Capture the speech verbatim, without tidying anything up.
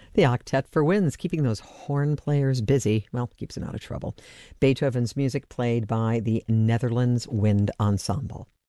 The octet for winds, keeping those horn players busy. Well, keeps them out of trouble. Beethoven's music played by the Netherlands Wind Ensemble.